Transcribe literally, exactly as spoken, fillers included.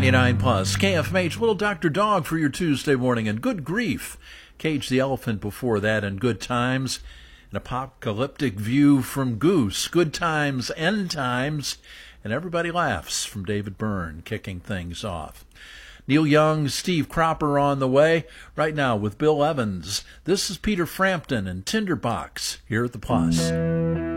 ninety-nine plus K F M H, Little Doctor Dog for your Tuesday morning, and Good Grief, Cage the Elephant before that, and Good Times, an apocalyptic view from Goose, Good Times, End Times, and Everybody Laughs from David Byrne, kicking things off. Neil Young, Steve Cropper on the way. Right now with Bill Evans, this is Peter Frampton and Tinderbox here at the Plus.